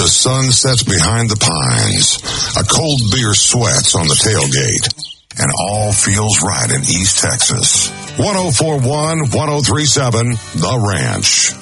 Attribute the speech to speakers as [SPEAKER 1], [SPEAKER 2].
[SPEAKER 1] The sun sets behind the pines. A cold beer sweats on the tailgate. And all feels right in East Texas. 104.1, 103.7, The Ranch.